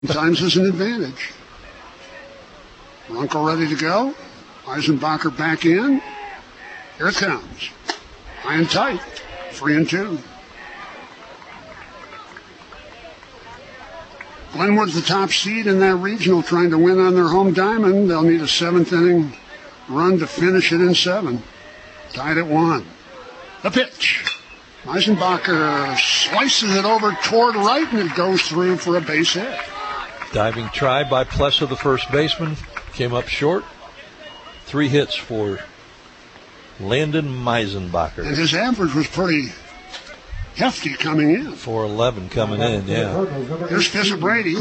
Sometimes is an advantage. Runkle ready to go. Eisenbacher back in. Here it comes. High and tight. 3-2. Glenwood's the top seed in that regional, trying to win on their home diamond. They'll need a seventh inning run to finish it in 7. Tied at 1. The pitch. Eisenbacher slices it over toward right, and it goes through for a base hit. Diving try by Plessa, the first baseman. Came up short. 3 hits for Landon Eisenbacher. And his average was pretty hefty coming in. 411 coming in, yeah. Here's Fisk Brady.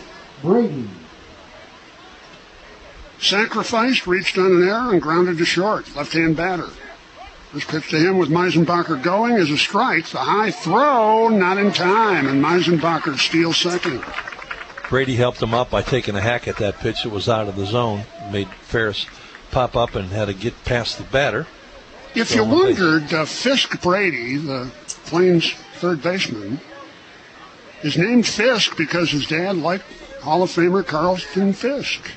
Sacrificed, reached on an error, and grounded to short. Left-hand batter. This pitch to him with Eisenbacher going is a strike. The high throw, not in time, and Eisenbacher steals second. Brady helped him up by taking a hack at that pitch that was out of the zone. Made Ferris pop up and had to get past the batter. If you wondered, Fisk Brady, the Plains third baseman, is named Fisk because his dad liked Hall of Famer Carlton Fisk.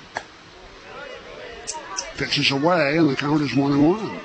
Pitches away, and the count is 1-1.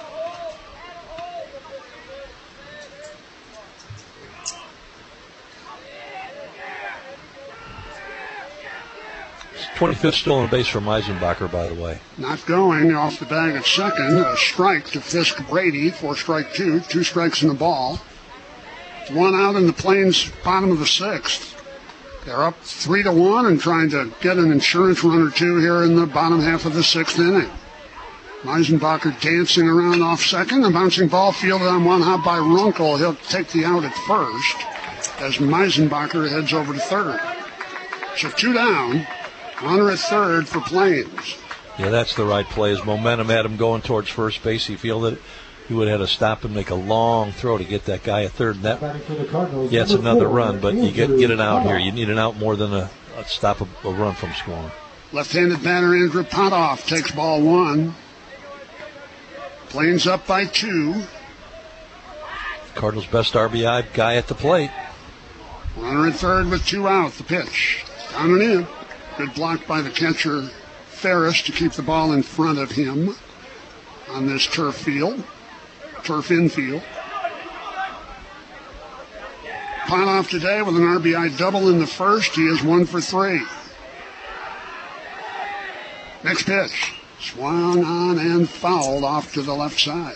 It's 25th stolen base from Eisenbacher, by the way. Not going off the bag at second. A strike to Fisk Brady for strike 2. 2 strikes in the ball. 1 out in the Plains bottom of the 6th. They're up 3-1 and trying to get an insurance run or two here in the bottom half of the 6th inning. Eisenbacher dancing around off second. A bouncing ball fielded on one hop by Runkle. He'll take the out at first as Eisenbacher heads over to third. So 2 down. Runner at third for Plains. Yeah, that's the right play. His momentum had him going towards first base. He fielded it. He would have had to stop and make a long throw to get that guy at third. And that, yeah, it's another run, but you get it out here. You need an out more than a stop a run from scoring. Left-handed batter Andrew Potoff takes ball 1. Plains up by 2. Cardinals' best RBI guy at the plate. Runner at third with 2 out. The pitch. Down and in. Good block by the catcher Ferris to keep the ball in front of him on this turf infield. Potoff today with an RBI double in the first. He is 1 for 3. Next pitch. Swung on and fouled off to the left side.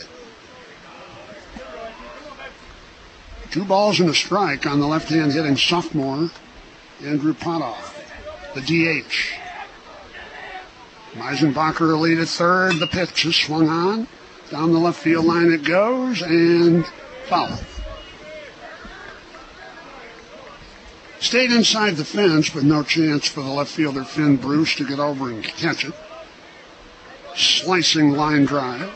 2 balls and a strike on the left-hand hitting sophomore, Andrew Potoff, the DH. Eisenbacher lead at third. The pitch is swung on. Down the left field line it goes, and foul. Stayed inside the fence, but no chance for the left fielder Finn Bruce to get over and catch it. Slicing line drive.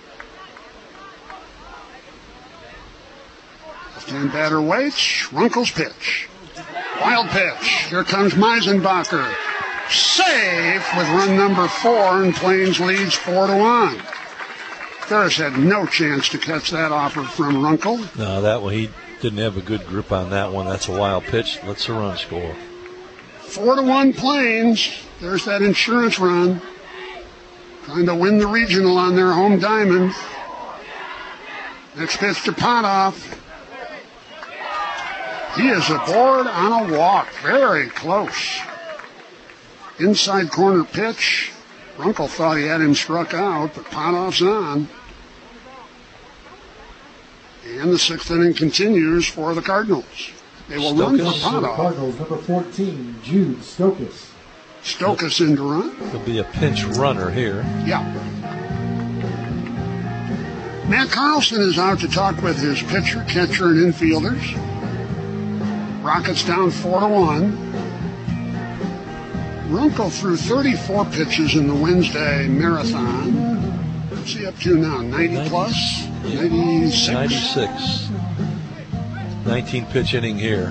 Left-hand batter waits. Runkle's pitch. Wild pitch. Here comes Eisenbacher. Safe with run number 4, and Plains leads 4-1. Ferris had no chance to catch that offer from Runkle. No, that one, he didn't have a good grip on that one. That's a wild pitch. Let's the run score. 4-1 Plains. There's that insurance run. Trying to win the regional on their home diamond. Next pitch to Potoff. He is aboard on a walk. Very close. Inside corner pitch. Runkle thought he had him struck out, but Potoff's on. And the 6th inning continues for the Cardinals. They will run for Potoff. Cardinals, number 14, Jude Stokas. Stokas in to run. He'll be a pinch runner here. Yeah. Matt Carlson is out to talk with his pitcher, catcher, and infielders. Rockets down 4-1. Runkle threw 34 pitches in the Wednesday marathon. What's he up to now? 90 plus? 96? 96. 19 pitch inning here.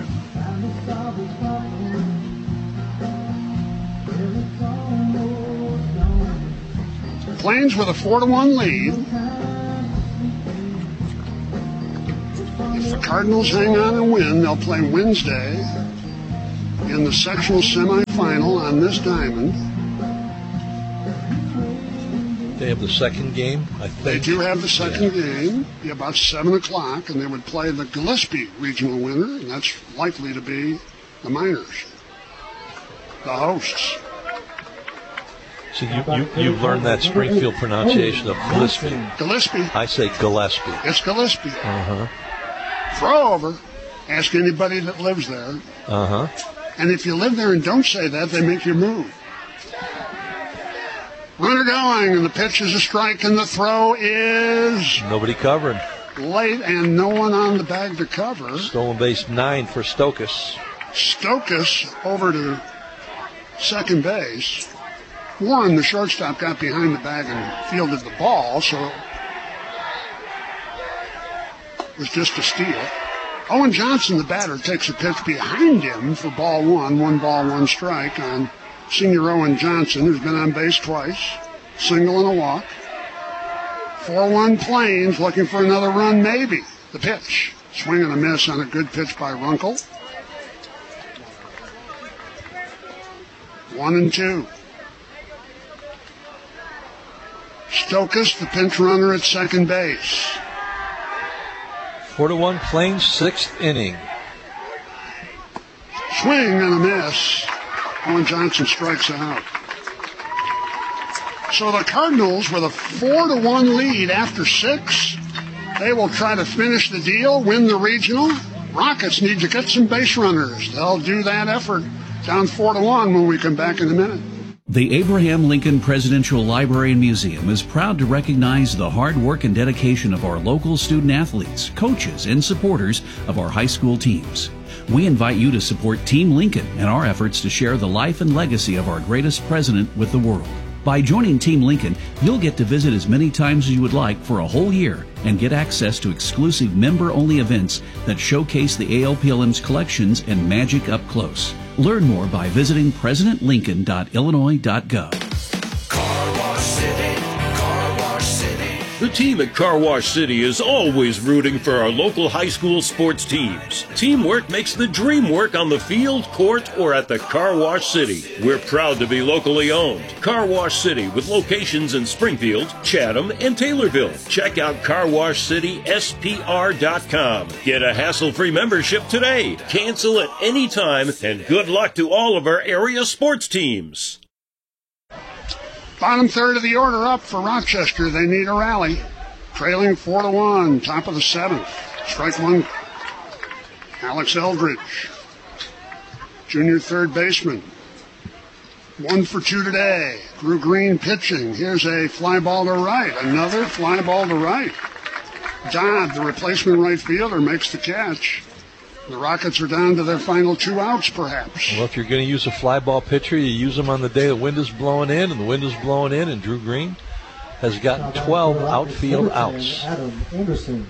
Plains with a 4-1 lead. If the Cardinals hang on and win, they'll play Wednesday in the sectional semifinal on this diamond. They have the second game, I think. They do have the second game, be about 7 o'clock, and they would play the Gillespie regional winner, and that's likely to be the Miners, the hosts. So you've learned that Springfield pronunciation of Gillespie. Gillespie. I say Gillespie. It's Gillespie. Uh-huh. Throw over. Ask anybody that lives there. Uh-huh. And if you live there and don't say that, they make you move. Runner going, and the pitch is a strike, and the throw is... Nobody covering. Late, and no one on the bag to cover. Stolen base 9 for Stokas. Stokas over to second base. Warren, the shortstop, got behind the bag and fielded the ball, so it was just a steal. Owen Johnson, the batter, takes a pitch behind him for ball 1. 1 ball, 1 strike on senior Owen Johnson, who's been on base twice. Single and a walk. 4-1 Plains, looking for another run, maybe. The pitch. Swing and a miss on a good pitch by Runkle. 1-2. Stokas, the pinch runner at second base. 4-1 Plains, 6th inning. Swing and a miss. Owen Johnson strikes out. So the Cardinals, with a 4-1 lead after 6, they will try to finish the deal, win the regional. Rockets need to get some base runners. They'll do that effort down 4-1 when we come back in a minute. The Abraham Lincoln Presidential Library and Museum is proud to recognize the hard work and dedication of our local student athletes, coaches, and supporters of our high school teams. We invite you to support Team Lincoln and our efforts to share the life and legacy of our greatest president with the world. By joining Team Lincoln, you'll get to visit as many times as you would like for a whole year and get access to exclusive member-only events that showcase the ALPLM's collections and magic up close. Learn more by visiting presidentlincoln.illinois.gov. Car Wash City, Car Wash City. The team at Car Wash City is always rooting for our local high school sports teams. Teamwork makes the dream work on the field, court, or at the Car Wash City. We're proud to be locally owned. Car Wash City with locations in Springfield, Chatham, and Taylorville. Check out carwashcityspr.com. Get a hassle-free membership today. Cancel at any time, and good luck to all of our area sports teams. Bottom third of the order up for Rochester. They need a rally. Trailing 4-1, top of the 7th. Strike 1, Alex Eldridge, junior third baseman. 1 for 2 today. Drew Green pitching. Here's a fly ball to right. Another fly ball to right. Dodd, the replacement right fielder, makes the catch. The Rockets are down to their final 2 outs, perhaps. Well, if you're going to use a fly ball pitcher, you use them on the day the wind is blowing in, and the wind is blowing in, and Drew Green has gotten 12 outfield outs. Adam Anderson.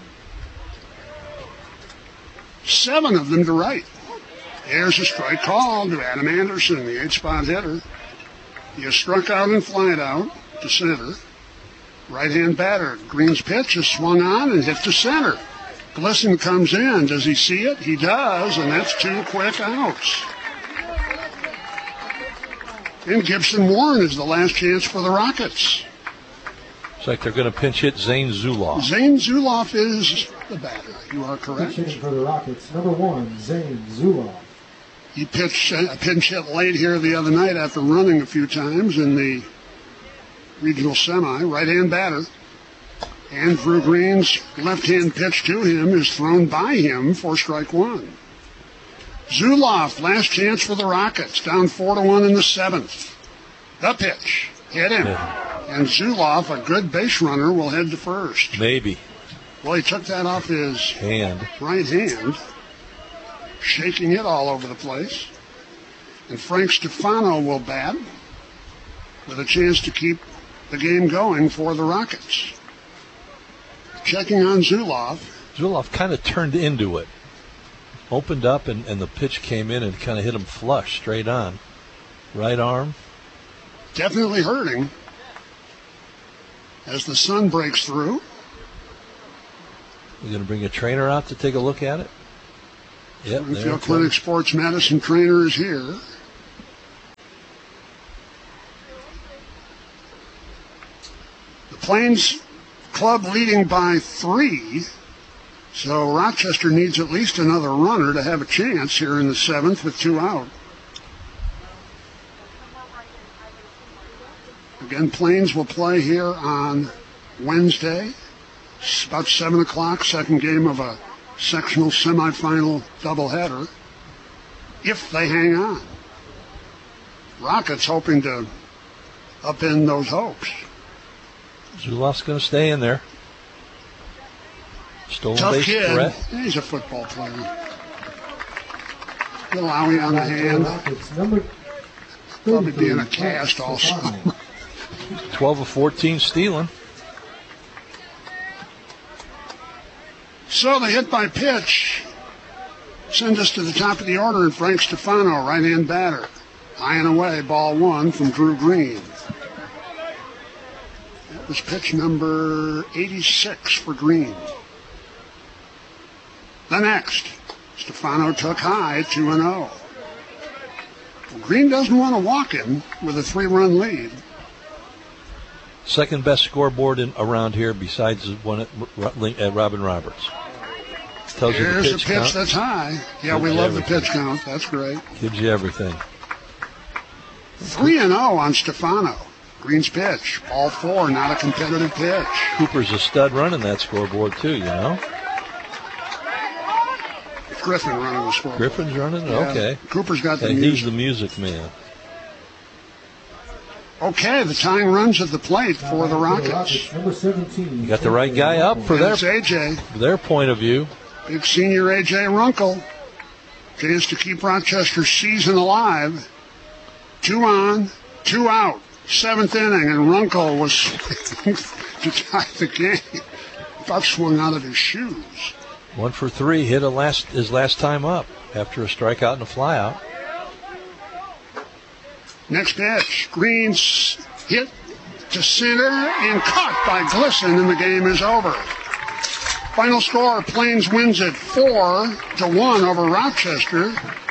7 of them to right. Here's a strike call to Adam Anderson, the 8-spot hitter. He has struck out and flied out to center. Right-hand batter. Green's pitch is swung on and hit to center. Glisson comes in. Does he see it? He does, and that's 2 quick outs. And Gibson Warren is the last chance for the Rockets. It's like they're going to pinch hit Zane Zuloff. Zane Zuloff is the batter. You are correct. Pitching for the Rockets, number 1, Zane Zuloff. He pitched a pinch hit late here the other night after running a few times in the regional semi. Right-hand batter. And Drew Green's left-hand pitch to him is thrown by him for strike 1. Zuloff, last chance for the Rockets, down 4-1 in the 7th. The pitch, hit him. And Zuloff, a good base runner, will head to first. Maybe. Well, he took that off his right hand, shaking it all over the place. And Frank Stefano will bat with a chance to keep the game going for the Rockets. Checking on Zuloff. Zuloff kind of turned into it. Opened up, and the pitch came in and kind of hit him flush, straight on. Right arm. Definitely hurting. As the sun breaks through. We're going to bring a trainer out to take a look at it. Yep, Springfield Clinic Sports Medicine trainer is here. The Plains club leading by 3. So Rochester needs at least another runner to have a chance here in the 7th with 2 out. Again, Plains will play here on Wednesday. It's about 7 o'clock, second game of a sectional semifinal doubleheader, if they hang on. Rockets hoping to upend those hopes. Zuloff's going to stay in there. Stolen Tough base kid. threat. He's a football player. Little owie on the hand. Probably being a cast also. 12 of 14 stealing. So the hit by pitch sends us to the top of the order, and Frank Stefano, right-hand batter. High and away, ball 1 from Drew Green. That was pitch number 86 for Green. The next, Stefano took high, 2-0. Well, Green doesn't want to walk him with a 3-run lead. Second best scoreboard around here besides the one at Robin Roberts. Tells you Here's the a pitch count. that's high. Yeah, we love the pitch count. That's great. Gives you everything. 3-0 on Stefano. Green's pitch. Ball 4, not a competitive pitch. Cooper's a stud running that scoreboard too, you know. Griffin running the scoreboard. Griffin's running? Yeah. Okay. Cooper's got the He's music. the music man. Okay, the tying runs at the plate for the Rockets. Number 17. You got the right guy up for It's AJ. their point of view. Big senior A.J. Runkle. Chance to keep Rochester's season alive. 2 on, 2 out. 7th inning, and Runkle was to tie the game. About swung out of his shoes. 1 for 3, hit his last time up after a strikeout and a flyout. Next pitch. Green's hit to center and caught by Glisson, and the game is over. Final score, Plains wins it 4-1 over Rochester.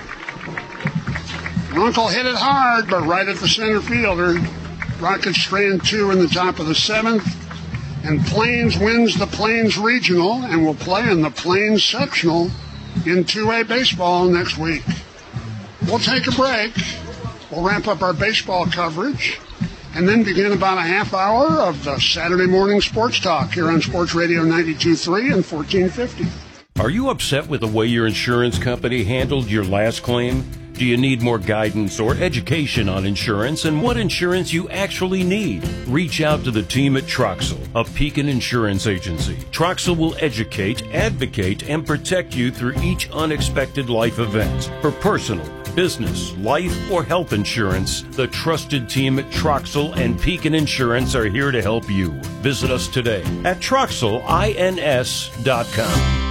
Runkle hit it hard, but right at the center fielder. Rockets strand 2 in the top of the 7th. And Plains wins the Plains Regional and will play in the Plains Sectional in 2A baseball next week. We'll take a break. We'll wrap up our baseball coverage and then begin about a half hour of the Saturday morning sports talk here on Sports Radio 92.3 and 1450. Are you upset with the way your insurance company handled your last claim? Do you need more guidance or education on insurance and what insurance you actually need? Reach out to the team at Troxel, a Pekin insurance agency. Troxel will educate, advocate, and protect you through each unexpected life event. For personal, business, life, or health insurance, the trusted team at Troxel and Pekin Insurance are here to help you. Visit us today at TroxelINS.com.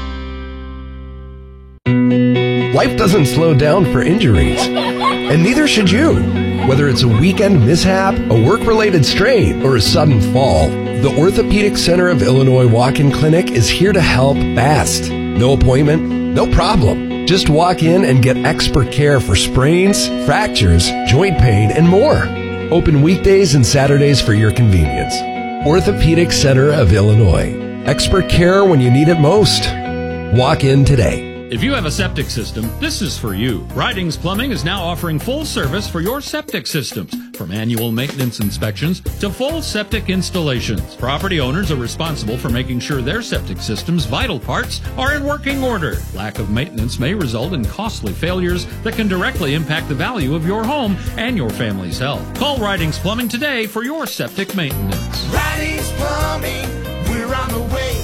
Life doesn't slow down for injuries, and neither should you. Whether it's a weekend mishap, a work-related strain, or a sudden fall, the Orthopedic Center of Illinois Walk-In Clinic is here to help fast. No appointment, no problem. Just walk in and get expert care for sprains, fractures, joint pain, and more. Open weekdays and Saturdays for your convenience. Orthopedic Center of Illinois. Expert care when you need it most. Walk in today. If you have a septic system, this is for you. Ridings Plumbing is now offering full service for your septic systems, from annual maintenance inspections to full septic installations. Property owners are responsible for making sure their septic system's vital parts are in working order. Lack of maintenance may result in costly failures that can directly impact the value of your home and your family's health. Call Ridings Plumbing today for your septic maintenance. Ridings Plumbing, we're on the way.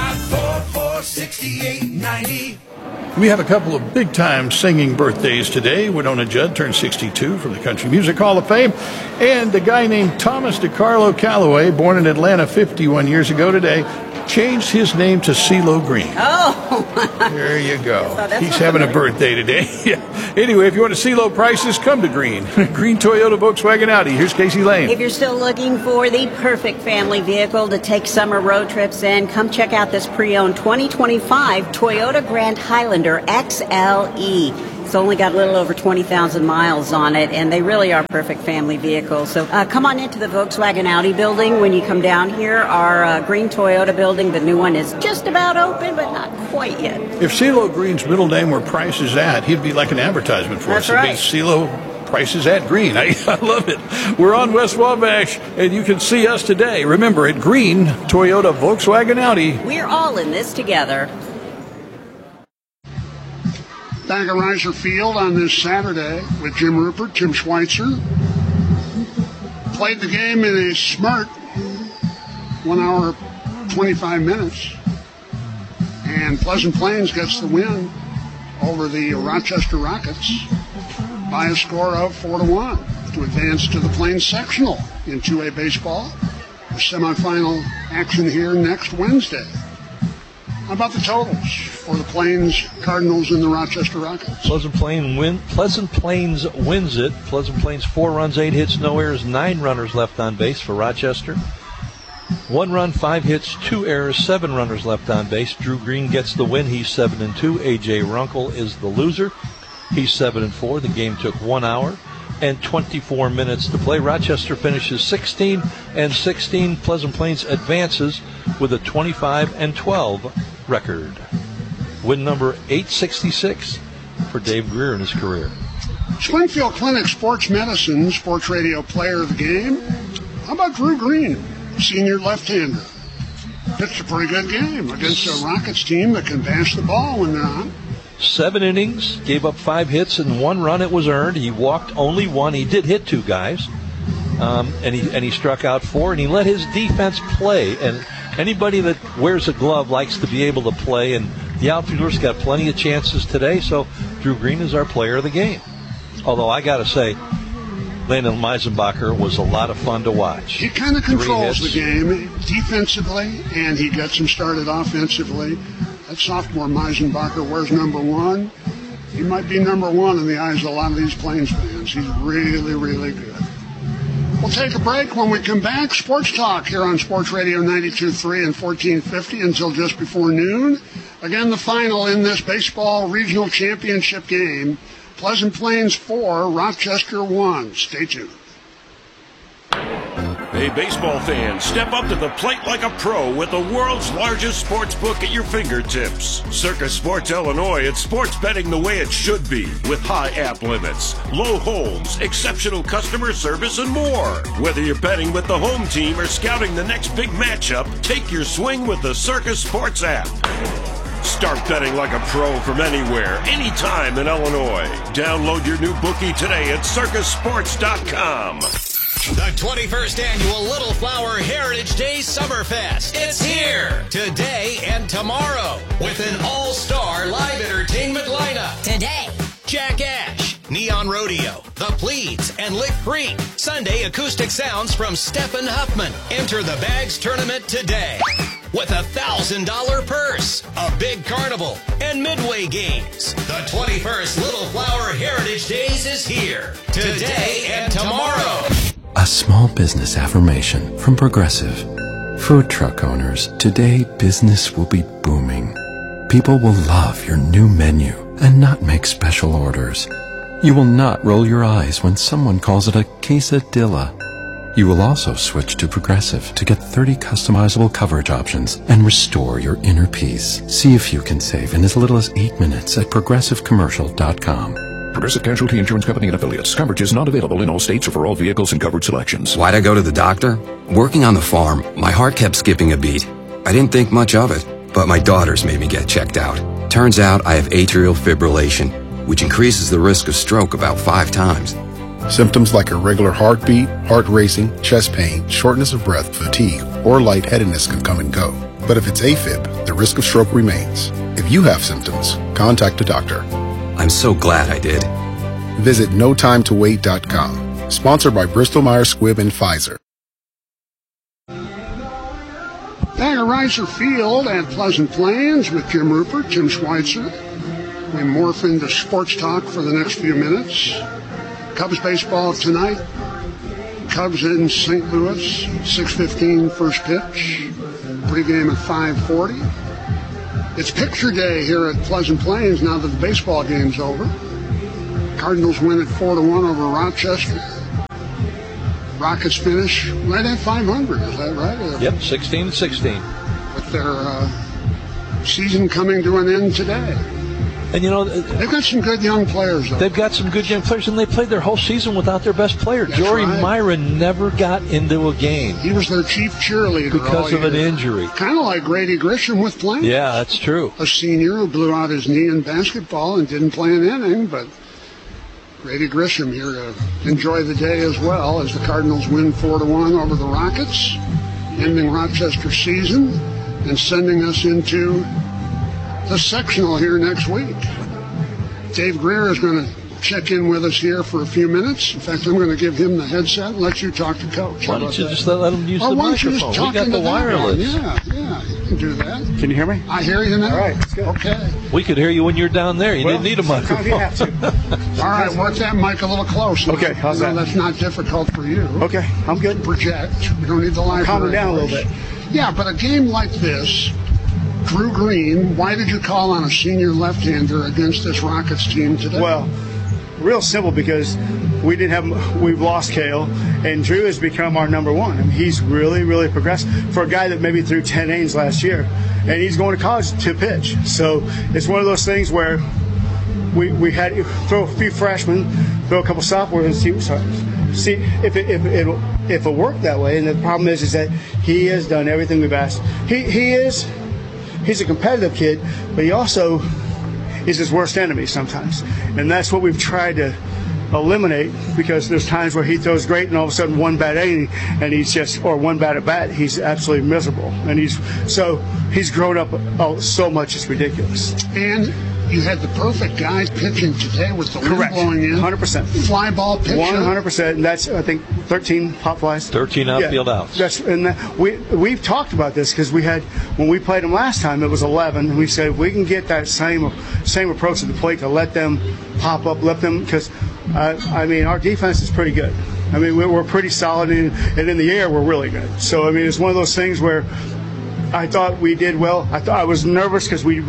544-6890. We have a couple of big-time singing birthdays today. Winona Judd turned 62 from the Country Music Hall of Fame. And a guy named Thomas DiCarlo Calloway, born in Atlanta 51 years ago today, changed his name to CeeLo Green. Oh. There you go. Oh, He's having a birthday today. Anyway, if you want to see low prices, come to Green. Green Toyota, Volkswagen, Audi. Here's Casey Lane. If you're still looking for the perfect family vehicle to take summer road trips in, come check out this pre-owned 2025 Toyota Grand Highlander XLE. It's only got a little over 20,000 miles on it, and they really are perfect family vehicles. So come on into the Volkswagen Audi building when you come down here. Our Green Toyota building, the new one, is just about open, but not quite yet. If CeeLo Green's middle name were Price is At, he'd be like an advertisement for us. That's right. It'd be CeeLo Price is At Green. I love it. We're on West Wabash, and you can see us today. Remember, at Green Toyota, Volkswagen, Audi. We're all in this together. Back at Reiser Field on this Saturday with Jim Rupert, Tim Schweitzer. Played the game in a smart 1 hour, 25 minutes. And Pleasant Plains gets the win over the Rochester Rockets by a score of 4-1 to advance to the Plains Sectional in 2A baseball. The semifinal action here next Wednesday. How about the totals for the Plains Cardinals and the Rochester Rockets? Pleasant Plains wins it. Pleasant Plains 4 runs, 8 hits, no errors, 9 runners left on base for Rochester. 1 run, 5 hits, 2 errors, 7 runners left on base. Drew Green gets the win. He's 7-2. A.J. Runkle is the loser. He's 7-4. The game took 1 hour and 24 minutes to play. Rochester finishes 16-16. Pleasant Plains advances with a 25-12 record. Win number 866 for Dave Greer in his career. Springfield Clinic Sports Medicine, Sports Radio Player of the Game. How about Drew Green, senior left-hander? Pitched a pretty good game against a Rockets team that can bash the ball when they're on. 7 innings, gave up 5 hits, and 1 run it was earned. He walked only 1. He did hit 2 guys, and he struck out 4, and he let his defense play. And anybody that wears a glove likes to be able to play, and the outfielders got plenty of chances today, so Drew Green is our player of the game. Although I got to say, Landon Meisenbacher was a lot of fun to watch. He kind of controls the game defensively, and he gets him started offensively. That sophomore Meisenbacher wears number 1. He might be number 1 in the eyes of a lot of these Plains fans. He's really, really good. We'll take a break. When we come back, Sports Talk here on Sports Radio 92.3 and 1450 until just before noon. Again, the final in this baseball regional championship game. Pleasant Plains 4, Rochester 1. Stay tuned. Hey, baseball fans, step up to the plate like a pro with the world's largest sports book at your fingertips. Circus Sports Illinois, it's sports betting the way it should be, with high app limits, low holds, exceptional customer service, and more. Whether you're betting with the home team or scouting the next big matchup, take your swing with the Circus Sports app. Start betting like a pro from anywhere, anytime in Illinois. Download your new bookie today at circusports.com. The 21st Annual Little Flower Heritage Day Summerfest. It's here today and tomorrow with an all-star live entertainment lineup. Today, Jack Ash, Neon Rodeo, The Pleats, and Lick Creek. Sunday acoustic sounds from Stephen Huffman. Enter the Bags Tournament today with a $1,000 purse, a big carnival, and midway games. The 21st Little Flower Heritage Days is here today and tomorrow. A small business affirmation from Progressive. Food truck owners, today business will be booming. People will love your new menu and not make special orders. You will not roll your eyes when someone calls it a quesadilla. You will also switch to Progressive to get 30 customizable coverage options and restore your inner peace. See if you can save in as little as 8 minutes at progressivecommercial.com. Progressive Casualty Insurance Company and Affiliates. Coverage is not available in all states or for all vehicles and coverage selections. Why'd I go to the doctor? Working on the farm, my heart kept skipping a beat. I didn't think much of it, but my daughters made me get checked out. Turns out I have atrial fibrillation, which increases the risk of stroke about 5 times. Symptoms like irregular heartbeat, heart racing, chest pain, shortness of breath, fatigue, or lightheadedness can come and go. But if it's AFib, the risk of stroke remains. If you have symptoms, contact a doctor. I'm so glad I did. Visit NoTimeToWait.com. Sponsored by Bristol Myers Squibb and Pfizer. Back at Reiser Field at Pleasant Plains with Jim Rupert, Jim Schweitzer. We morph into sports talk for the next few minutes. Cubs baseball tonight. Cubs in St. Louis, 6:15 first pitch. Pregame at 5:40. It's picture day here at Pleasant Plains now that the baseball game's over. Cardinals win at 4-1 over Rochester. Rockets finish right at 500, is that right? Yep, 16-16. With their season coming to an end today. And, you know, they've got some good young players, though. They've got some good young players, and they played their whole season without their best player. That's Jory right. Myron never got into a game. He was their chief cheerleader because of an injury. Kind of like Grady Grisham with Plains. Yeah, that's true. A senior who blew out his knee in basketball and didn't play an inning, but Grady Grisham here to enjoy the day as well as the Cardinals win 4-1 over the Rockets, ending Rochester's season and sending us into the sectional here next week. Dave Greer is going to check in with us here for a few minutes. In fact, I'm going to give him the headset and let you talk to Coach. Why don't you just let him use the microphone? We got the wireless. Yeah, you can do that. Can you hear me? I hear you now. All right, let's go. Okay. We could hear you when you're down there. You didn't need a microphone. You have to. All right, work that mic a little closer. Okay, how's that? That's not difficult for you. Okay, I'm good. Project. We don't need the library. Calm it down a little bit. Yeah, but a game like this, Drew Green, why did you call on a senior left-hander against this Rockets team today? Well, real simple, because we've lost Cale, and Drew has become our number one. I mean, he's really, really progressed for a guy that maybe threw 10 innings last year, and he's going to college to pitch. So it's one of those things where we had to throw a few freshmen, throw a couple sophomores, and see if it worked that way. And the problem is that he has done everything we've asked. He's a competitive kid, but he also is his worst enemy sometimes. And that's what we've tried to eliminate, because there's times where he throws great and all of a sudden one bad inning and or one bad at bat, he's absolutely miserable. And he's grown up so much, it's ridiculous. And you had the perfect guy pitching today with the wind blowing in. 100%. Fly ball pitcher. 100%. And that's, I think, 13 pop flies. 13 outfield outs. We've talked about this, because when we played them last time, it was 11. And we said, if we can get that same approach at the plate to let them pop up, because, our defense is pretty good. I mean, we're pretty solid, and in the air, we're really good. So, it's one of those things where I thought we did well. I was nervous because we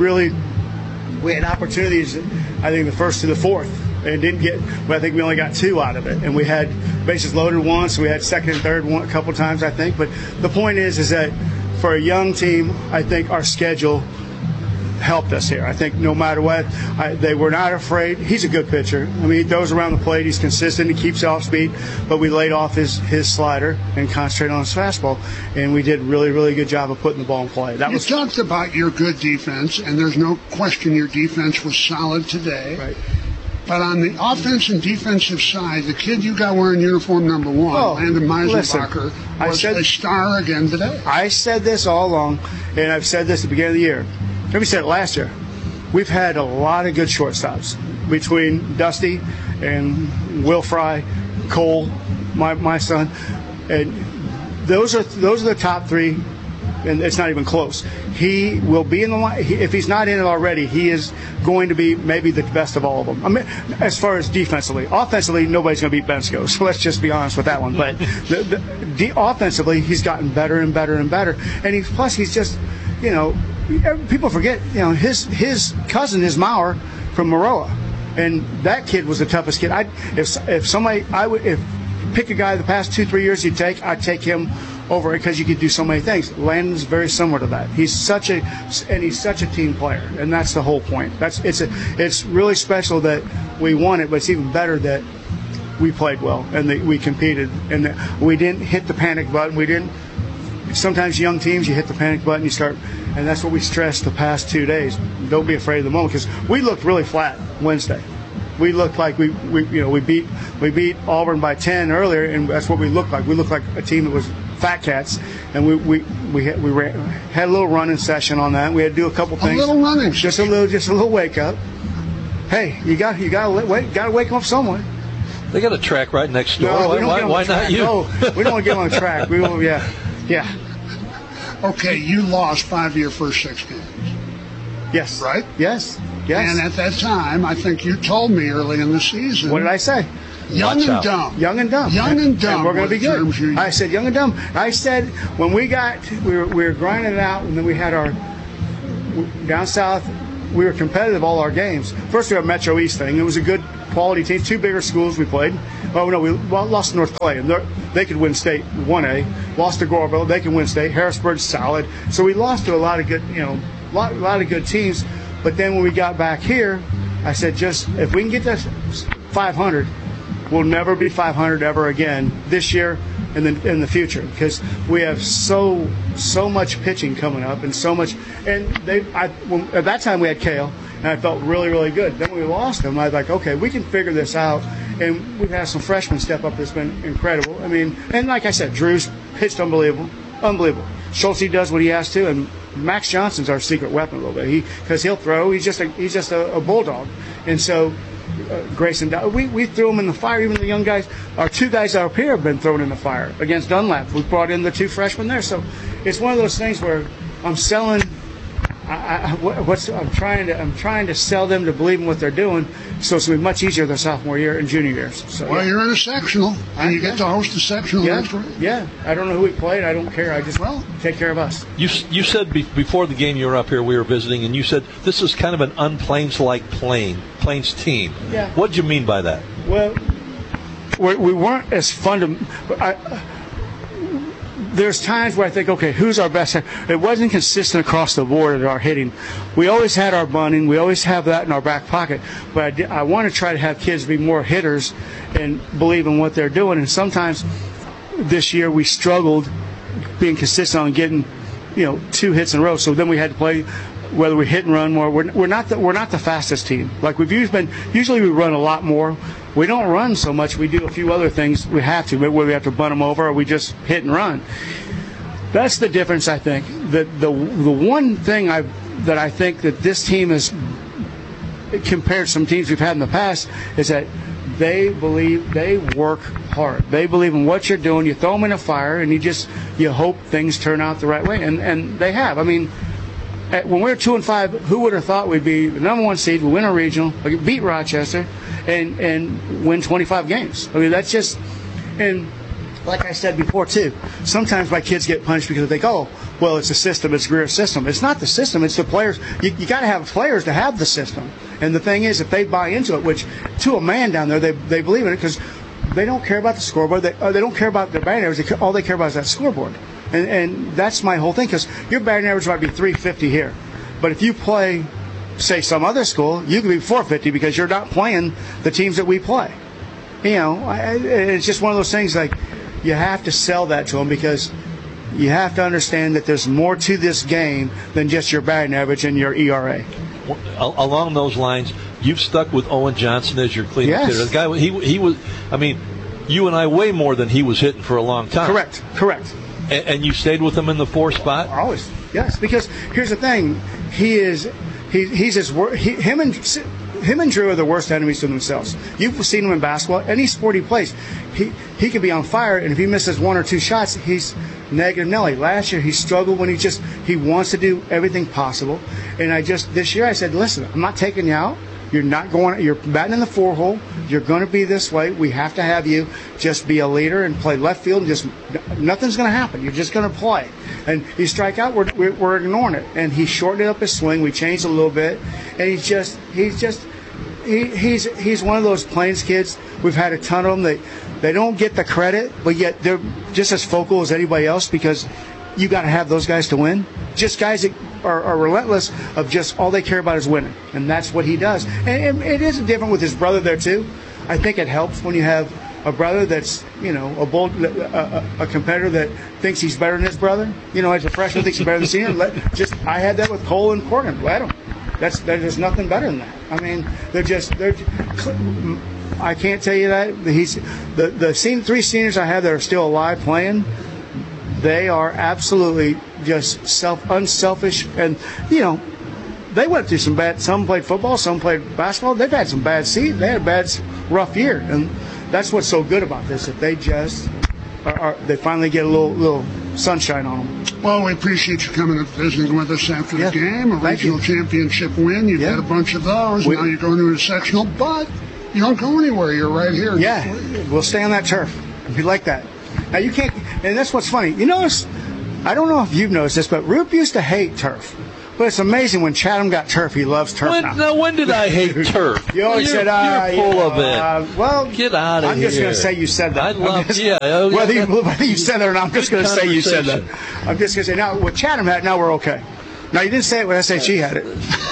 had opportunities, I think, the first to the fourth, and didn't get, but I think we only got 2 out of it. And we had bases loaded once, we had second and third a couple times, I think. But the point is that for a young team, I think our schedule helped us here. I think no matter what, they were not afraid. He's a good pitcher. He throws around the plate. He's consistent. He keeps off speed. But we laid off his slider and concentrated on his fastball. And we did a really, really good job of putting the ball in play. You talked about your good defense, and there's no question your defense was solid today. Right. But on the offense and defensive side, the kid you got wearing uniform number 1, Landon Meisenbacher, was a star again today. I said this all along, and I've said this at the beginning of the year. We said it last year. We've had a lot of good shortstops between Dusty and Will Fry, Cole, my son, and those are the top 3, and it's not even close. He will be in the line. If he's not in it already, he is going to be maybe the best of all of them. As far as defensively, offensively, nobody's going to beat Bensko. So let's just be honest with that one. But offensively, he's gotten better and better and better, and he's just, people forget, his cousin is Maurer from Maroa, and that kid was the toughest kid. If pick a guy the past 2-3 years I'd take him over it, because you could do so many things. Landon's very similar to that. He's such a team player, and that's the whole point. It's really special that we won it, but it's even better that we played well and that we competed and that we didn't hit the panic button. Sometimes young teams, you hit the panic button, you start, and that's what we stressed the past 2 days. Don't be afraid of the moment, because we looked really flat Wednesday. We looked like we beat Auburn by 10 earlier, and that's what we looked like. We looked like a team that was fat cats, and we had a little running session on that. We had to do a couple things. A little running, just a little wake up. Hey, you got to wake up somewhere. They got a track right next door. No, why not you? No, we don't want to get on the track. Yeah. Okay, you lost 5 of your first 6 games. Yes. Right? Yes. And at that time, I think you told me early in the season. What did I say? Young and dumb. Young and dumb. Young and dumb. And we're going to be good. I said young and dumb. I said when we were grinding it out, and then we had our down south. We were competitive all our games. First, we had Metro East thing. It was a good quality team. 2 bigger schools we played. Oh no, we lost to North Clay, and they could win state 1A. Lost to Goreville, they can win state. Harrisburg's solid. So we lost to a lot of good, lot of good teams. But then when we got back here, I said, just if we can get to 500, we'll never be 500 ever again this year and then in the future, because we have so much pitching coming up and so much. And at that time we had Kale, and I felt really, really good. Then when we lost him, I was like, okay, we can figure this out. And we've had some freshmen step up that's been incredible. I mean, and like I said, Drew's pitched unbelievable. Schulte does what he has to, and Max Johnson's our secret weapon a little bit. Because he'll throw. He's just a bulldog. And so Grayson, we threw him in the fire. Even the young guys, our 2 guys up here have been thrown in the fire against Dunlap. We brought in the 2 freshmen there. So it's one of those things where I'm selling. I'm trying to sell them to believe in what they're doing, so it's going to be much easier their sophomore year and junior years. So, well, you're in a sectional, and you get to host a sectional next week. Yeah, I don't know who we played. I don't care. I just take care of us. You said before the game you were up here, we were visiting, and you said this is kind of an unplains-like Plains team. Yeah. What did you mean by that? Well, we weren't as fun there's times where I think, okay, who's our best? It wasn't consistent across the board at our hitting. We always had our bunting. We always have that in our back pocket. But I want to try to have kids be more hitters and believe in what they're doing. And sometimes this year we struggled being consistent on getting, 2 hits in a row. So then we had to play whether we hit and run more. We're not the fastest team. Like we've been. Usually we run a lot more. We don't run so much. We do a few other things we have to, whether we have to bunt them over or we just hit and run. That's the difference, I think. The one thing that I think that this team is, compared to some teams we've had in the past, is that they work hard. They believe in what you're doing. You throw them in a fire, and you hope things turn out the right way. And they have. I mean, when we were 2-5, who would have thought we'd be the number 1 seed, we win a regional, beat Rochester, and win 25 games? I mean, that's just, and like I said before too, sometimes my kids get punished because they think, oh, well, it's a system, it's a Greer system. It's not the system, it's the players. You got to have players to have the system. And the thing is, if they buy into it, which to a man down there, they believe in it, because they don't care about the scoreboard. They don't care about their batting average. All they care about is that scoreboard. And that's my whole thing, because your batting average might be 350 here. But if you play, say, some other school, you could be 450 because you're not playing the teams that we play. It's just one of those things, like, you have to sell that to them, because you have to understand that there's more to this game than just your batting average and your ERA. Along those lines, you've stuck with Owen Johnson as your cleanup hitter. The guy, he was, I mean, you and I way more than he was hitting for a long time. Correct. And you stayed with him in the 4 spot? Always, yes. Because here's the thing, he's him and Drew are the worst enemies to themselves. You've seen him in basketball. Any sport he plays, he can be on fire, and if he misses 1 or 2 shots, he's negative Nelly. Last year he struggled when he wants to do everything possible. And this year I said, listen, I'm not taking you out. You're batting in the 4 hole. You're going to be this way. We have to have you just be a leader and play left field. And nothing's going to happen. You're just going to play. And you strike out, we're ignoring it. And he shortened up his swing. We changed a little bit. And he's one of those Plains kids. We've had a ton of them. They don't get the credit, but yet they're just as focal as anybody else, because you got to have those guys to win. Just guys that are relentless, of just all they care about is winning, and that's what he does. And it is different with his brother there too. I think it helps when you have a brother that's a competitor that thinks he's better than his brother. As a freshman thinks he's better than the senior. I had that with Cole and Corgan. Let him. There's nothing better than that. I mean, I can't tell you that. The 3 seniors I have that are still alive playing, they are absolutely just unselfish, and they went through some bad. Some played football, some played basketball. They've had some bad seasons. They had a bad, rough year, and that's what's so good about this. That they just they finally get a little sunshine on them. Well, we appreciate you coming and visiting with us after the game. A regional championship win. You've had a bunch of those. Now you're going to a sectional, but you don't go anywhere. You're right here. Yeah, we'll stay on that turf. We like that. Now, you can't, and that's what's funny. You notice, I don't know if you've noticed this, but Roop used to hate turf. But it's amazing when Chatham got turf, he loves turf now. When did I hate turf? You always said, you're full of it. Well, get out of here. I'm just going to say you said that. Whether you said that or not, I'm just going to say you said that. I'm just going to say, now, with Chatham had it, now we're okay. Now, you didn't say it when SHE had it.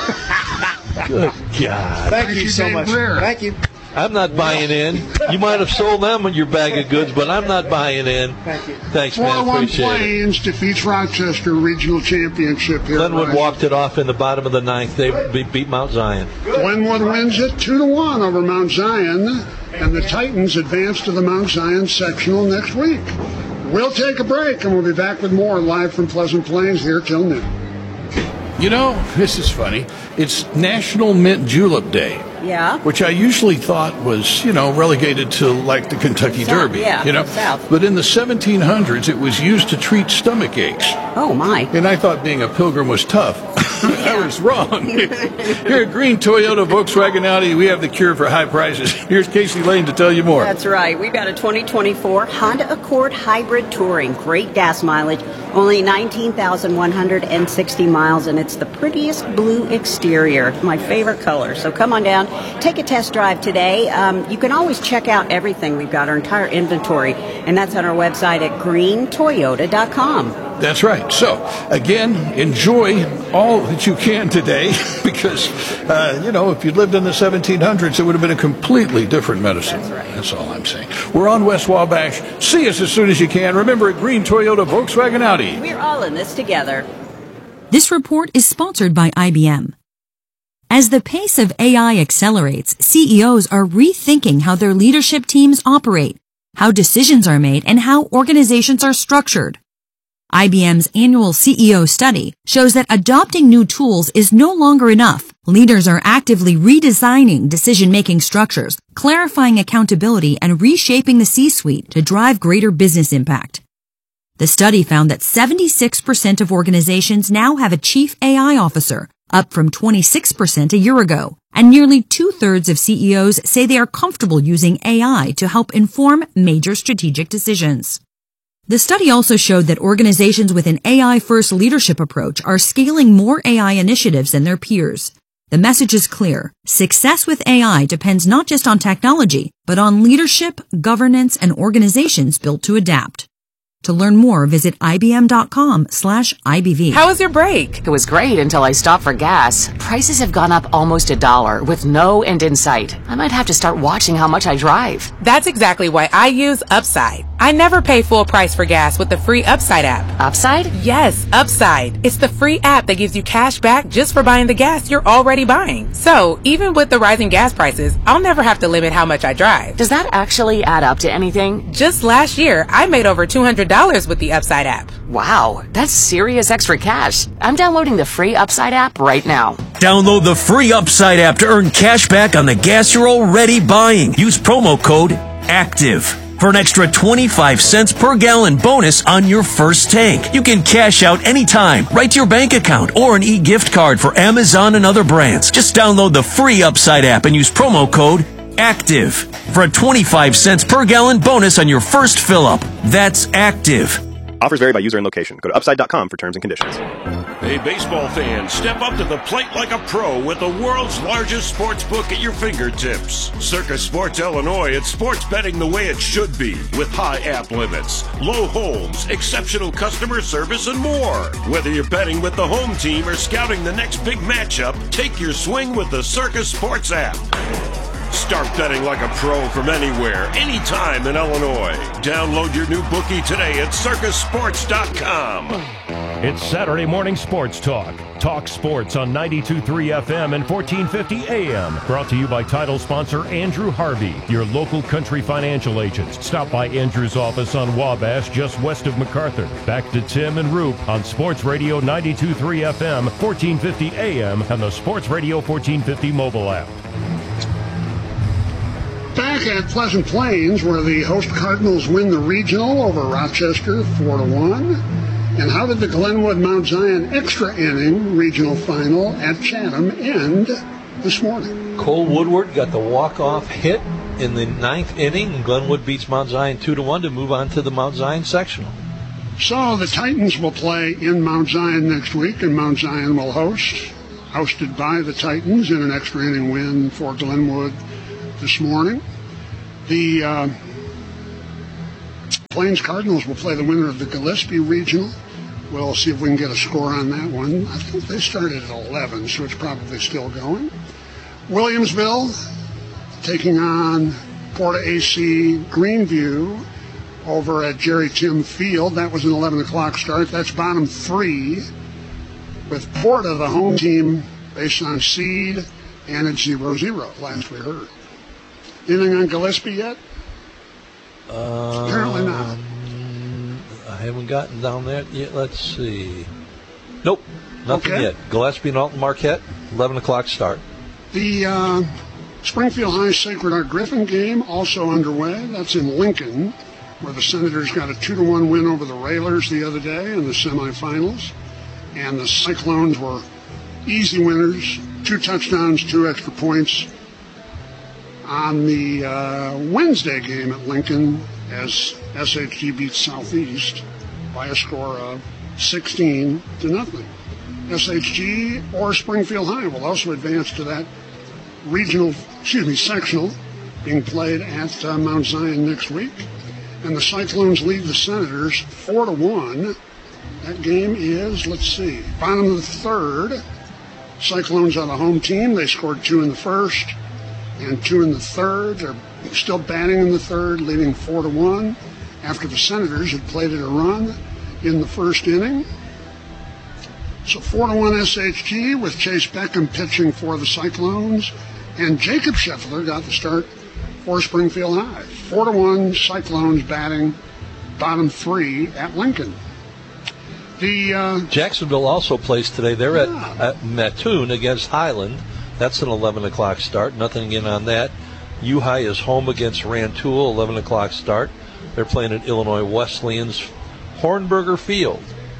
Good God. Thank you so much. Thank you. I'm not buying in. You might have sold them your bag of goods, but I'm not buying in. Thank you. Thanks, man. Appreciate it. Plains defeats Rochester regional championship here. Glenwood walked it off in the bottom of the ninth. They beat Mount Zion. Glenwood wins it 2-1 over Mount Zion, and the Titans advance to the Mount Zion sectional next week. We'll take a break, and we'll be back with more live from Pleasant Plains here till noon. You know, this is funny. It's National Mint Julep Day. Yeah. Which I usually thought was, relegated to like the Kentucky Derby. Yeah, South. But in the 1700s, it was used to treat stomach aches. Oh, my. And I thought being a pilgrim was tough. I was wrong. Here at Green Toyota, Volkswagen, Audi, we have the cure for high prices. Here's Casey Lane to tell you more. That's right. We've got a 2024 Honda Accord Hybrid Touring. Great gas mileage, only 19,160 miles, and it's the prettiest blue exterior. My favorite color. So come on down, take a test drive today. You can always check out everything. We've got our entire inventory, and that's on our website at greentoyota.com. That's right. So, again, enjoy all that you can today because, if you lived in the 1700s, it would have been a completely different medicine. That's right. That's all I'm saying. We're on West Wabash. See us as soon as you can. Remember, at Green Toyota, Volkswagen, Audi. We're all in this together. This report is sponsored by IBM. As the pace of AI accelerates, CEOs are rethinking how their leadership teams operate, how decisions are made, and how organizations are structured. IBM's annual CEO study shows that adopting new tools is no longer enough. Leaders are actively redesigning decision-making structures, clarifying accountability, and reshaping the C-suite to drive greater business impact. The study found that 76% of organizations now have a chief AI officer, up from 26% a year ago, and nearly 2/3 of CEOs say they are comfortable using AI to help inform major strategic decisions. The study also showed that organizations with an AI-first leadership approach are scaling more AI initiatives than their peers. The message is clear. Success with AI depends not just on technology, but on leadership, governance, and organizations built to adapt. To learn more, visit IBM.com/IBV. How was your break? It was great until I stopped for gas. Prices have gone up almost $1 with no end in sight. I might have to start watching how much I drive. That's exactly why I use Upside. I never pay full price for gas with the free Upside app. Upside? Yes, Upside. It's the free app that gives you cash back just for buying the gas you're already buying. So, even with the rising gas prices, I'll never have to limit how much I drive. Does that actually add up to anything? Just last year, I made over $200 with the Upside app. Wow, that's serious extra cash. I'm downloading the free Upside app right now. Download the free Upside app to earn cash back on the gas you're already buying. Use promo code ACTIVE for an extra 25 cents per gallon bonus on your first tank. You can cash out anytime, right to your bank account, or an e-gift card for Amazon and other brands. Just download the free Upside app and use promo code ACTIVE for a 25 cents per gallon bonus on your first fill-up. That's ACTIVE. Offers vary by user and location. Go to upside.com for terms and conditions. Hey, baseball fans, step up to the plate like a pro with the world's largest sports book at your fingertips. Circus Sports Illinois, it's sports betting the way it should be, with high app limits, low holds, exceptional customer service, and more. Whether you're betting with the home team or scouting the next big matchup, take your swing with the Circus Sports app. Start betting like a pro from anywhere, anytime in Illinois. Download your new bookie today at circusports.com. It's Saturday morning sports talk. Talk sports on 92.3 FM and 1450 AM. Brought to you by title sponsor Andrew Harvey, your local country financial agent. Stop by Andrew's office on Wabash, just west of MacArthur. Back to Tim and Roop on Sports Radio 92.3 FM, 1450 AM, and the Sports Radio 1450 mobile app. Back back at Pleasant Plains, where the host Cardinals win the regional over Rochester 4-1. And how did the Glenwood Mount Zion extra inning regional final at Chatham end this morning? Cole Woodward got the walk-off hit in the 9th inning, and Glenwood beats Mount Zion 2-1 to move on to the Mount Zion sectional. So the Titans will play in Mount Zion next week, and Mount Zion will hosted by the Titans in an extra inning win for Glenwood this morning. The Plains Cardinals will play the winner of the Gillespie Regional. We'll see if we can get a score on that one. I think they started at 11, so it's probably still going. Williamsville taking on Porta AC Greenview over at Jerry Tim Field. That was an 11 o'clock start. That's bottom 3, with Porta, the home team, based on seed, and it's 0-0, last we heard. Anything on Gillespie yet? Apparently not. I haven't gotten down there yet. Let's see. Nope, nothing Okay. yet. Gillespie and Alton Marquette, 11 o'clock start. The Springfield High Sacred Heart Griffin game also underway. That's in Lincoln, where the Senators got a 2-1 win over the Railers the other day in the semifinals. And the Cyclones were easy winners, 2 touchdowns, 2 extra points on the Wednesday game at Lincoln, as SHG beats Southeast by a score of 16-0. SHG or Springfield High will also advance to that sectional being played at Mount Zion next week. And the Cyclones lead the Senators 4-1. That game is, bottom of the 3rd. Cyclones are the home team. They scored 2 in the first and 2 in the 3rd. They're still batting in the 3rd, leading 4-1 after the Senators had played it a run in the first inning. So 4-1 SHG with Chase Beckham pitching for the Cyclones, and Jacob Scheffler got the start for Springfield High. 4-1 Cyclones batting bottom 3 at Lincoln. The Jacksonville also plays today. They're at Mattoon against Highland. That's an 11 o'clock start. Nothing in on that. U-High is home against Rantoul, 11 o'clock start. They're playing at Illinois Wesleyan's Hornberger Field.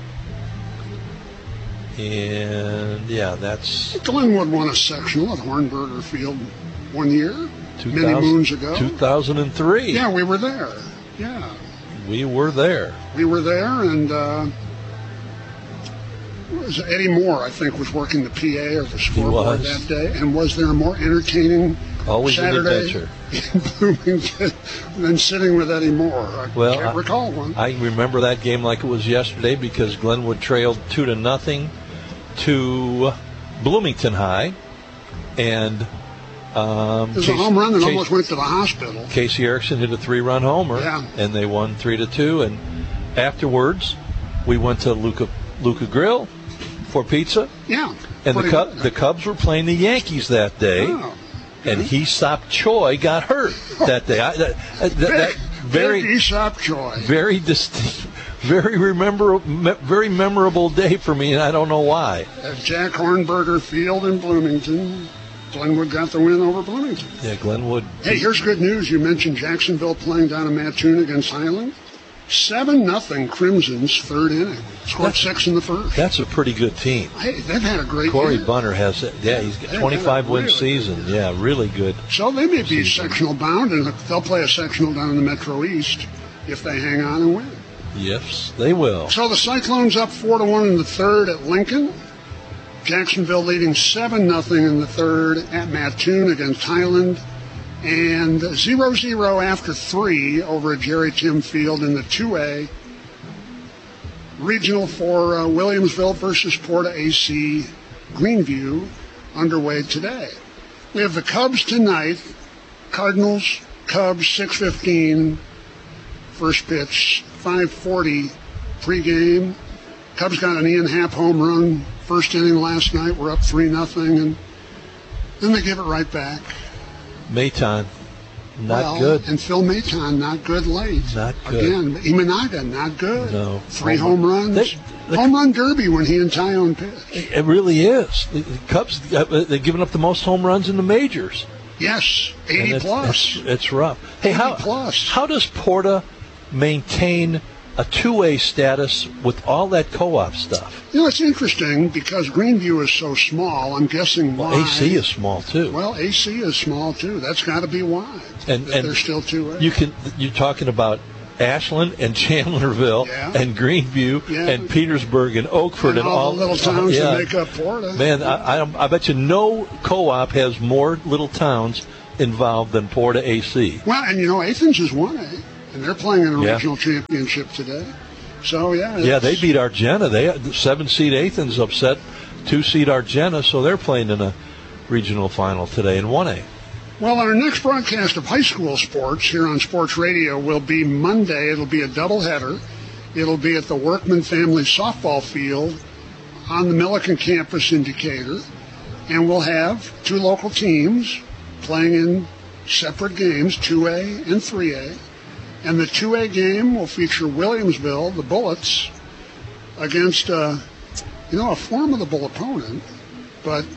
And, that's... Glenwood won a sectional at Hornberger Field one year, many moons ago. 2003. Yeah, we were there. Yeah. We were there. And was Eddie Moore, I think, was working the PA or the scoreboard that day. And was there a more entertaining Saturday in Bloomington than sitting with Eddie Moore? I can't recall one. I remember that game like it was yesterday because Glenwood trailed 2-0 to Bloomington High. And it was a home run that almost went to the hospital. Casey Erickson hit a 3-run homer, and they won 3-2. And afterwards, we went to Luca Grill for pizza. Yeah. And the Cubs were playing the Yankees that day. Oh. And Aesop Choi got hurt that day. Very Aesop Choi. Very distinct, very memorable day for me, and I don't know why. At Jack Hornberger Field in Bloomington, Glenwood got the win over Bloomington. Yeah, Glenwood. Hey, here's good news. You mentioned Jacksonville playing down in Mattoon against Highland. 7-0 Crimson's 3rd inning. Scored 6 in the first. That's a pretty good team. Hey, they've had a great Corey year. Bunner has, he's got 25-win season. Good. Yeah, really good. So they may be sectional bound, and they'll play a sectional down in the Metro East if they hang on and win. Yes, they will. So the Cyclones up 4-1 in the 3rd at Lincoln. Jacksonville leading 7-0 in the 3rd at Mattoon against Highland. And 0-0 after 3 over at Jerry Tim Field in the 2A regional for Williamsville versus Porta AC Greenview underway today. We have the Cubs tonight. Cardinals, Cubs, 6:15. First pitch, 5:40 pregame. Cubs got an Ian Happ home run first inning last night. We're up 3-0, and then they give it right back. Mayton, not good. And Phil Mayton, not good late. Not good. Again, Imanaga, not good. No. 3 home runs. Home run derby when he and Tyone pitched. It really is. The Cubs, they've given up the most home runs in the majors. Yes, 80 plus. It's rough. Hey, how does Porta maintain a 2A status with all that co-op stuff? You know, it's interesting because Greenview is so small. I'm guessing why. Well, AC is small too. Well, AC is small too. That's got to be why. And they're still 2A. You're talking about Ashland and Chandlerville and Greenview and Petersburg and Oakford and all the little towns that make up Porta. Man, I bet you no co-op has more little towns involved than Porta AC. Well, and you know, Athens is 1A, and they're playing in a regional championship today. So, yeah, they beat Argenta. They 7-seed Athens upset 2-seed Argenta, so they're playing in a regional final today in 1A. Well, our next broadcast of high school sports here on Sports Radio will be Monday. It'll be a doubleheader. It'll be at the Workman Family Softball Field on the Milliken campus in Decatur. And we'll have 2 local teams playing in separate games, 2A and 3A. And the 2A game will feature Williamsville, the Bullets, against, a formidable opponent. But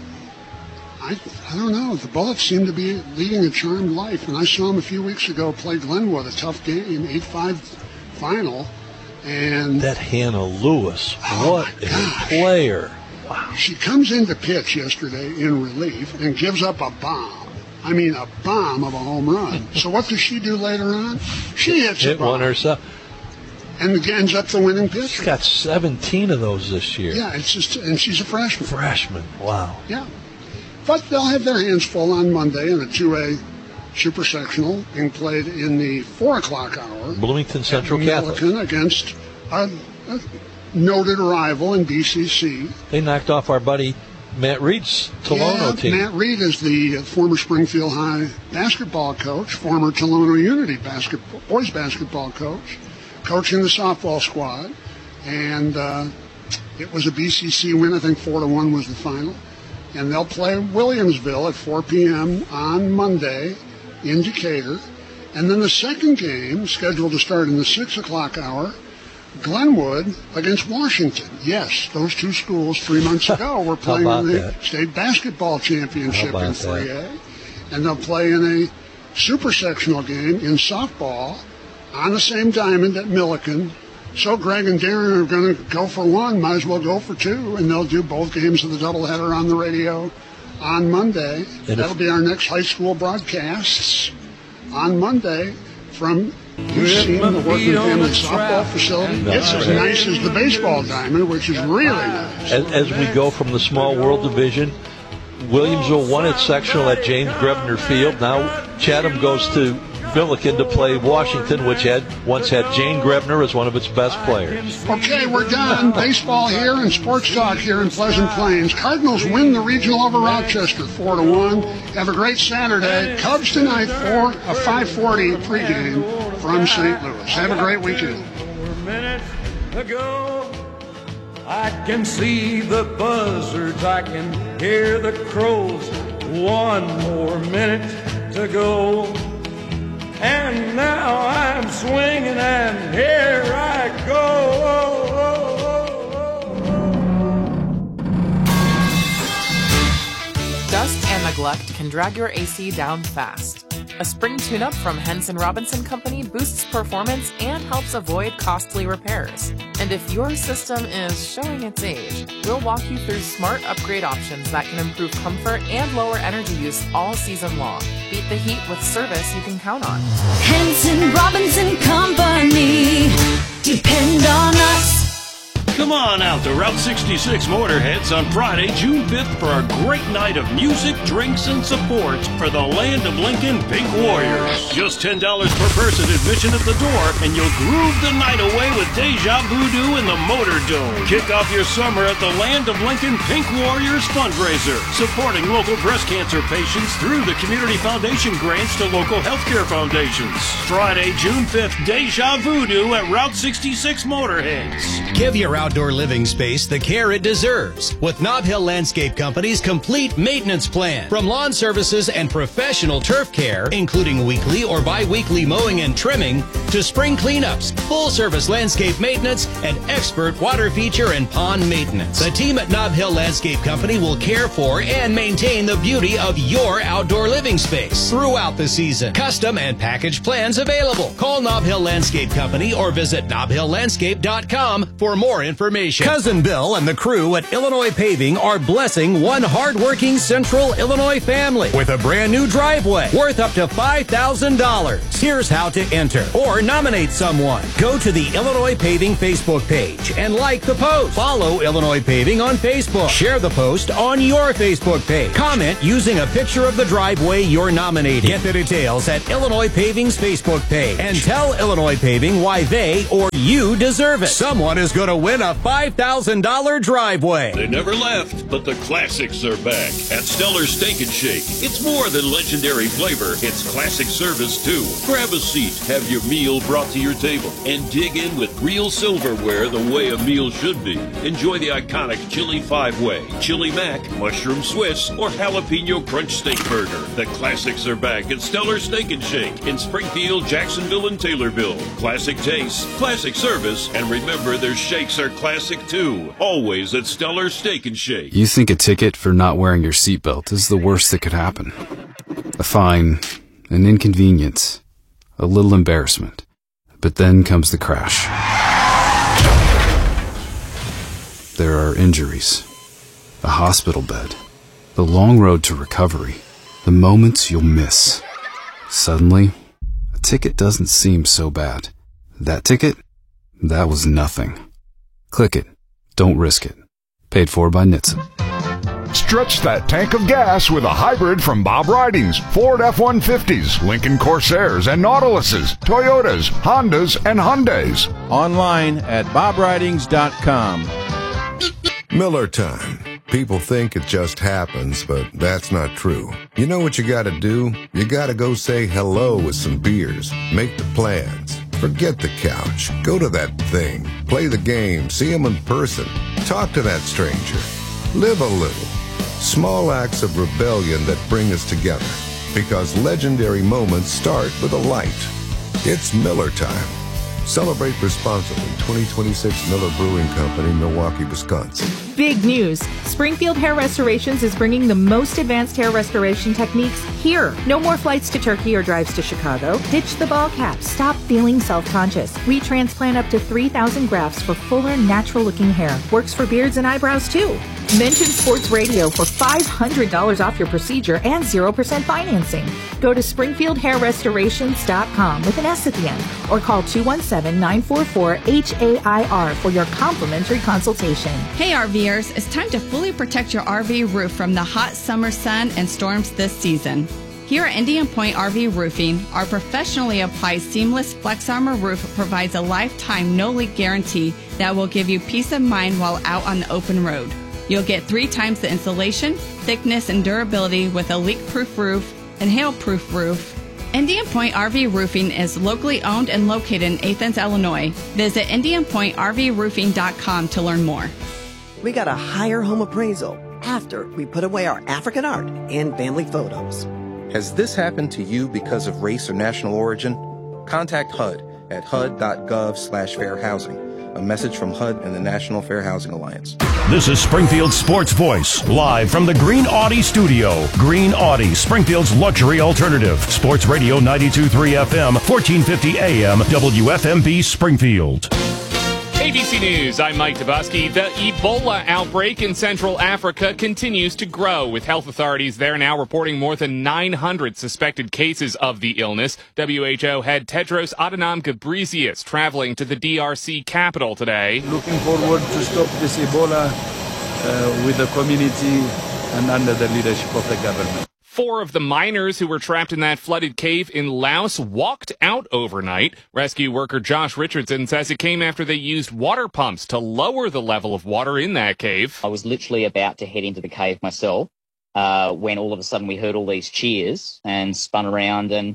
I don't know. The Bullets seem to be leading a charmed life. And I saw them a few weeks ago play Glenwood, a tough game, 8-5 final. And that Hannah Lewis, what a player. Wow. She comes into pitch yesterday in relief and gives up a bomb. I mean, a bomb of a home run. So what does she do later on? She hits a bomb. Hit one herself. And ends up the winning pitch. She's got 17 of those this year. Yeah, and she's a freshman. Wow. Yeah. But they'll have their hands full on Monday in a 2A Super Sectional being played in the 4 o'clock hour. Bloomington Central Catholic. Against a noted rival in BCC. They knocked off our buddy Matt Reed's Tolono team. Matt Reed is the former Springfield High basketball coach, former Tolono Unity boys basketball coach, coaching the softball squad. And it was a BCC win. I think 4-1 was the final. And they'll play Williamsville at 4 p.m. on Monday in Decatur. And then the second game, scheduled to start in the 6 o'clock hour, Glenwood against Washington. Yes, those 2 schools 3 months ago were playing in the state basketball championship in 3A. And they'll play in a super sectional game in softball on the same diamond at Milliken. So Greg and Darren are going to go for 1, might as well go for 2, and they'll do both games of the doubleheader on the radio on Monday. That'll be our next high school broadcasts on Monday from you've seen the Workman Family Softball facility. It's as nice as the baseball diamond, which is really nice. As we go from the small world division, Williamsville won its sectional at James Grebner Field. Now Chatham goes to Milliken to play Washington, which once had Jane Grebner as one of its best players. Okay, we're done. Baseball here and sports talk here in Pleasant Plains. Cardinals win the regional over Rochester 4-1. Have a great Saturday. Cubs tonight for a 5:40 pregame from St. Louis. Have a great weekend. I can see the buzzards, I can hear the crows. 1 more minute to go. And now I'm swinging and here I go. Dust and neglect can drag your AC down fast. A spring tune-up from Henson Robinson Company boosts performance and helps avoid costly repairs. And if your system is showing its age, we'll walk you through smart upgrade options that can improve comfort and lower energy use all season long. Beat the heat with service you can count on. Henson Robinson Company. Depend on us. Come on out to Route 66 Motorheads on Friday, June 5th for a great night of music, drinks, and support for the Land of Lincoln Pink Warriors. Just $10 per person admission at the door, and you'll groove the night away with Deja Voodoo in the Motor Dome. Kick off your summer at the Land of Lincoln Pink Warriors fundraiser, supporting local breast cancer patients through the Community Foundation grants to local healthcare foundations. Friday, June 5th, Deja Voodoo at Route 66 Motorheads. Give your outdoor living space the care it deserves with Nob Hill Landscape Company's complete maintenance plan. From lawn services and professional turf care, including weekly or bi-weekly mowing and trimming, to spring cleanups, full-service landscape maintenance, and expert water feature and pond maintenance. The team at Nob Hill Landscape Company will care for and maintain the beauty of your outdoor living space throughout the season. Custom and package plans available. Call Nob Hill Landscape Company or visit nobhilllandscape.com for more information. Cousin Bill and the crew at Illinois Paving are blessing one hardworking Central Illinois family with a brand new driveway worth up to $5,000. Here's how to enter or nominate someone. Go to the Illinois Paving Facebook page and like the post. Follow Illinois Paving on Facebook. Share the post on your Facebook page. Comment using a picture of the driveway you're nominating. Get the details at Illinois Paving's Facebook page and tell Illinois Paving why they or you deserve it. Someone is going to win a $5,000 driveway. They never left, but the classics are back at Stellar Steak and Shake. It's more than legendary flavor, it's classic service too. Grab a seat, have your meal brought to your table, and dig in with real silverware the way a meal should be. Enjoy the iconic Chili 5-Way, Chili Mac, Mushroom Swiss, or Jalapeno Crunch Steak Burger. The classics are back at Stellar Steak and Shake in Springfield, Jacksonville, and Taylorville. Classic taste, classic service, and remember their shakes are classic too. Always at Stellar Steak and Shake. You think a ticket for not wearing your seatbelt is the worst that could happen. A fine, an inconvenience, a little embarrassment. But then comes the crash. There are injuries, a hospital bed, the long road to recovery, the moments you'll miss. Suddenly, a ticket doesn't seem so bad. That ticket? That was nothing. Click it. Don't risk it. Paid for by NHTSA. Stretch that tank of gas with a hybrid from Bob Ridings. Ford F-150s, Lincoln Corsairs and Nautiluses, Toyotas, Hondas, and Hyundais. Online at bobridings.com. Miller time. People think it just happens, but that's not true. You know what you gotta do? You gotta go say hello with some beers. Make the plans. Forget the couch. Go to that thing. Play the game. See them in person. Talk to that stranger. Live a little. Small acts of rebellion that bring us together. Because legendary moments start with a light. It's Miller time. Celebrate responsibly. 2026 Miller Brewing Company, Milwaukee, Wisconsin. Big news. Springfield Hair Restorations is bringing the most advanced hair restoration techniques here. No more flights to Turkey or drives to Chicago. Ditch the ball cap. Stop feeling self-conscious. We transplant up to 3,000 grafts for fuller, natural-looking hair. Works for beards and eyebrows, too. Mention Sports Radio for $500 off your procedure and 0% financing. Go to SpringfieldHairRestorations.com with an S at the end or call 217-944-HAIR for your complimentary consultation. Hey RVers, it's time to fully protect your RV roof from the hot summer sun and storms this season. Here at Indian Point RV Roofing, our professionally applied seamless Flex Armor roof provides a lifetime no-leak guarantee that will give you peace of mind while out on the open road. You'll get 3 times the insulation, thickness, and durability with a leak-proof roof and hail-proof roof. Indian Point RV Roofing is locally owned and located in Athens, Illinois. Visit IndianPointRVRoofing.com to learn more. We got a higher home appraisal after we put away our African art and family photos. Has this happened to you because of race or national origin? Contact HUD at hud.gov/fair housing. A message from HUD and the National Fair Housing Alliance. This is Springfield's Sports Voice, live from the Green Audi studio. Green Audi, Springfield's luxury alternative. Sports Radio 92.3 FM, 1450 AM, WFMB Springfield. ABC News, I'm Mike Dabusky. The Ebola outbreak in Central Africa continues to grow, with health authorities there now reporting more than 900 suspected cases of the illness. WHO head Tedros Adhanom Ghebreyesus traveling to the DRC capital today. Looking forward to stop this Ebola with the community and under the leadership of the government. 4 of the miners who were trapped in that flooded cave in Laos walked out overnight. Rescue worker Josh Richardson says it came after they used water pumps to lower the level of water in that cave. I was literally about to head into the cave myself when all of a sudden we heard all these cheers and spun around, and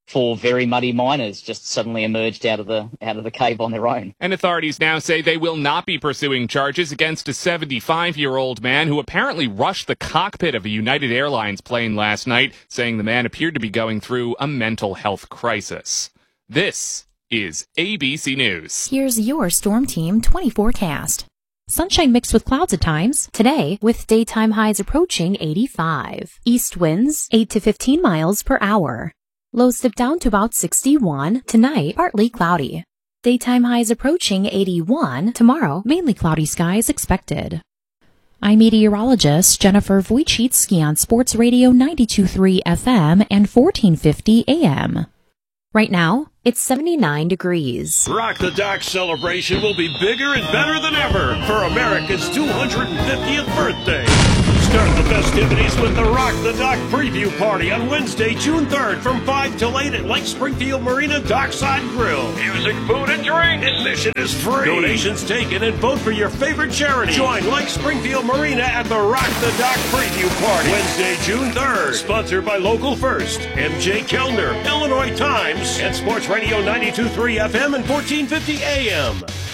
4 very muddy miners just suddenly emerged out of the cave on their own. And authorities now say they will not be pursuing charges against a 75-year-old man who apparently rushed the cockpit of a United Airlines plane last night, saying the man appeared to be going through a mental health crisis. This is ABC News. Here's your Storm Team 20 forecast. Sunshine mixed with clouds at times. Today, with daytime highs approaching 85. East winds 8 to 15 miles per hour. Lows dip down to about 61. Tonight, partly cloudy. Daytime highs approaching 81. Tomorrow, mainly cloudy skies expected. I'm meteorologist Jennifer Wojcicki on Sports Radio 92.3 FM and 1450 AM. Right now, it's 79 degrees. Rock the Dock celebration will be bigger and better than ever for America's 250th birthday. Start the festivities with the Rock the Dock preview party on Wednesday, June 3rd from 5 till 8 at Lake Springfield Marina Dockside Grill. Music, food, and drink. Admission is free. Donations taken and vote for your favorite charity. Join Lake Springfield Marina at the Rock the Dock preview party Wednesday, June 3rd. Sponsored by Local First, MJ Kellner, Illinois Times, and Sports Radio 92.3 FM and 1450 AM.